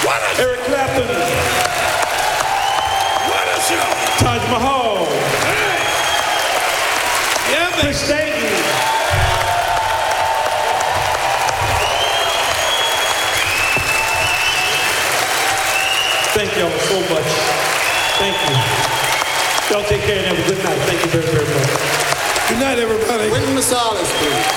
What a Eric Clapton. What a show. Taj Mahal. Hey. Yeah, Chris Stayton. Thank y'all so much. Thank you. Y'all take care and have a good night. Thank you very, very much. Good night, everybody. Wynton Marsalis, please.